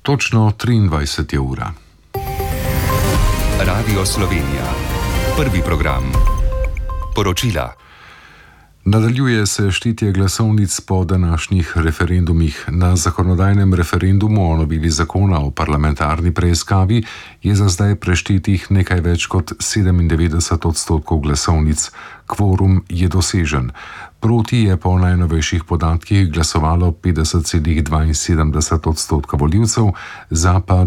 Točno 23 je ura. Radio Slovenija. Prvi program. Poročila. Nadaljuje se štetje glasovnic po današnjih referendumih. Na zakonodajnem referendumu o noveli zakona o parlamentarni preiskavi je za zdaj preštetih nekaj več kot 97% glasovnic. Kvorum je dosežen. Proti je po najnovejših podatkih glasovalo 50,72% volivcev, za pa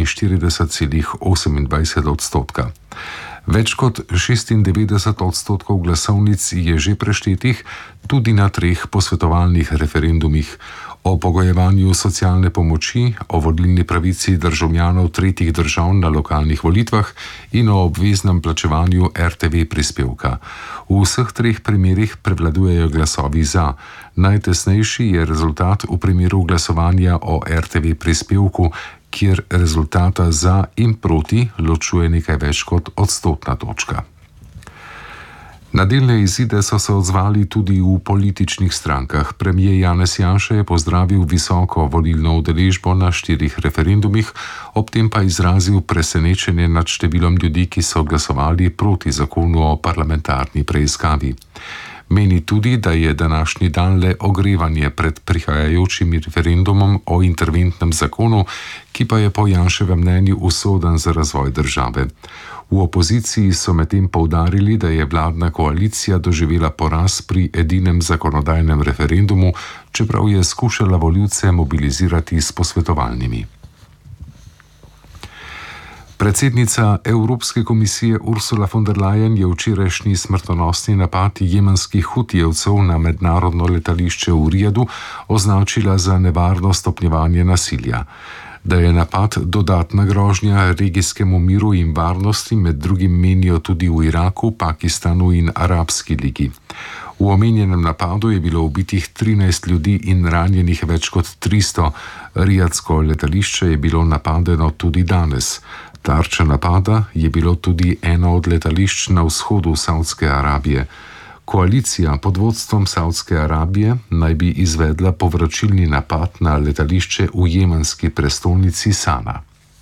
49,28%. Več kot 96% glasovnic je že preštetih tudi na 3 posvetovalnih referendumih o pogojevanju socialne pomoči, o volilni pravici državljanov tretjih držav na lokalnih volitvah in o obveznem plačevanju RTV prispevka. V vseh 3 primerih prevladujejo glasovi za. Najtesnejši je rezultat v primeru glasovanja o RTV prispevku, kjer rezultata za in proti ločuje nekaj več kot odstotna točka. Na delne izide so se odzvali tudi v političnih strankah. Premier Janez Janša je pozdravil visoko volilno udeležbo na 4 referendumih, ob tem pa izrazil presenečenje nad številom ljudi, ki so glasovali proti zakonu o parlamentarni preiskavi. Meni tudi, da je današnji dan le ogrevanje pred prihajajočim referendumom o interventnem zakonu, ki pa je po Janševem mnenju usoden za razvoj države. V opoziciji so medtem poudarili, da je vladna koalicija doživela poraz pri edinem zakonodajnem referendumu, čeprav je skušala volivce mobilizirati s posvetovalnimi. Predsednica Evropske komisije Ursula von der Leyen je včerajšnji smrtonosni napad jemenskih hutijevcev na mednarodno letališče v Rijadu označila za nevarno stopnjevanje nasilja. Da je napad dodatna grožnja regijskemu miru in varnosti, med drugim menijo tudi v Iraku, Pakistanu in Arabski ligi. V omenjenem napadu je bilo ubitih 13 ljudi in ranjenih več kot 300. Rijadsko letališče je bilo napadeno tudi danes. Tarča napada je bilo tudi eno od letališč na vzhodu Savdske Arabije. Koalicija pod vodstvom Savdske Arabije naj bi izvedla povračilni napad na letališče v jemenski prestolnici Sana.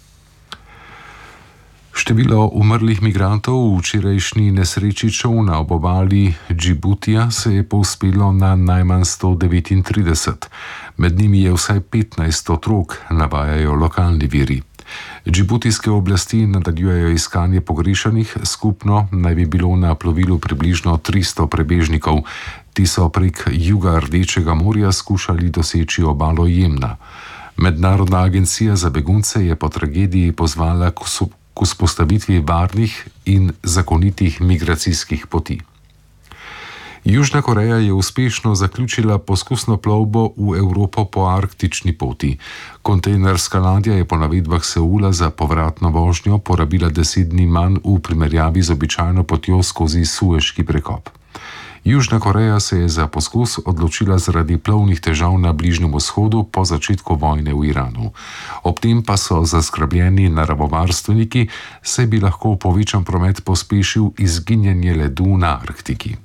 Število umrlih migrantov v včerajšnji nesreči čolna ob obali Džibutija se je povzpelo na najmanj 139. Med njimi je vsaj 15 otrok, navajajo lokalni viri. Džibutijske oblasti nadaljujejo iskanje pogrešanih, skupno naj bi bilo na plovilu približno 300 prebežnikov. Ti so prek juga Rdečega morja skušali doseči obalo Jemna. Mednarodna agencija za begunce je po tragediji pozvala k vzpostavitvi varnih in zakonitih migracijskih poti. Južna Koreja je uspešno zaključila poskusno plovbo v Evropo po arktični poti. Kontejnerska ladja je po navedbah Seula za povratno vožnjo porabila 10 dni manj v primerjavi z običajno potjo skozi Sueški prekop. Južna Koreja se je za poskus odločila zaradi plovnih težav na Bližnjem vzhodu po začetku vojne v Iranu. Ob tem pa so zaskrbljeni naravovarstveniki, saj bi lahko povečan promet pospešil izginjanje ledu na Arktiki.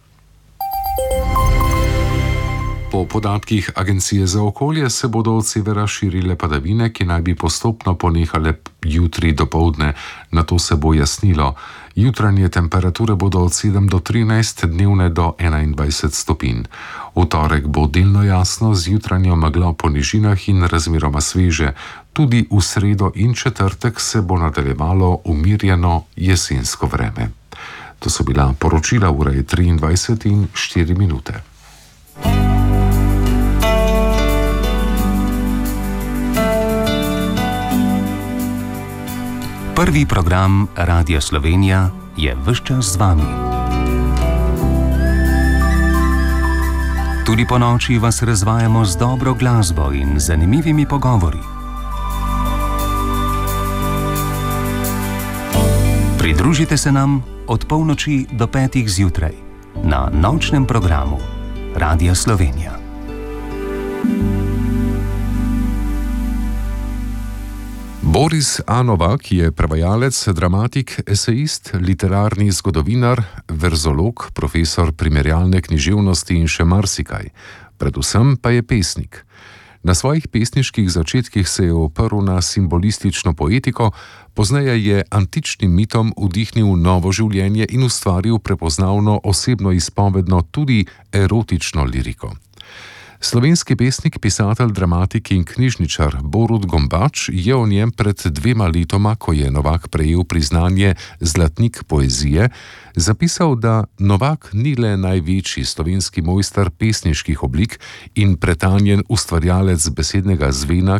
Po podatkih Agencije za okolje se bodo od severa širile padavine, ki naj bi postopno ponehale jutri dopoldne. Nato se bo jasnilo. Jutranje temperature bodo od 7 do 13, dnevne do 21 stopinj. V torek bo delno jasno z jutranjo meglo po nižinah in razmeroma sveže. Tudi v sredo in četrtek se bo nadaljevalo umirjeno jesensko vreme. To so bila poročila, ura je 23 in 4 minute. Prvi program Radia Slovenija je ves čas z vami. Tudi po noči vas razvajamo z dobro glasbo in zanimivimi pogovori. Pridružite se nam od polnoči do 5 zjutraj na nočnem programu Radia Slovenija. Boris A. Novak je prevajalec, dramatik, esejist, literarni zgodovinar, verzolog, profesor primerjalne književnosti in še marsikaj. Predvsem pa je pesnik. Na svojih pesniških začetkih se je oprl na simbolistično poetiko, pozneje je antičnim mitom vdihnil novo življenje in ustvaril prepoznavno osebno izpovedno, tudi erotično liriko. Slovenski pesnik, pisatelj, dramatik in knjižničar Borut Gombač je o njem pred 2 letoma, ko je Novak prejel priznanje Zlatnik poezije, zapisal, da Novak ni le največji slovenski mojster pesniških oblik in pretanjen ustvarjalec besednega zvena,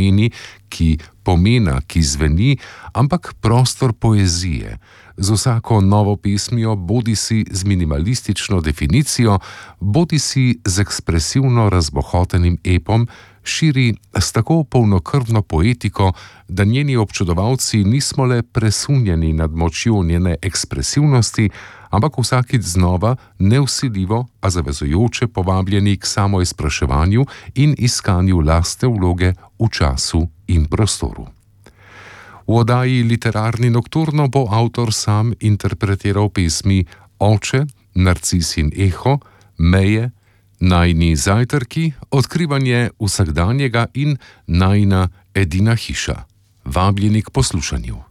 ki zveni, ampak prostor poezije. Z vsako novo pesmijo, bodisi z minimalistično definicijo, bodisi z ekspresivno razbohotenim epom, širi s tako polnokrvno poetiko, da njeni občudovalci nismo le presunjeni nad močjo njene ekspresivnosti, ampak vsakič znova, nevsiljivo, a zavezujoče povabljeni k samoizpraševanju in iskanju lastne vloge v času in prostoru. V oddaji Literarni nokturno bo avtor sam interpretiral pesmi Oče, Narcis in Eho, Meje, Najini zajtrki, Odkrivanje vsakdanjega in Najina edina hiša. Vabljeni k poslušanju.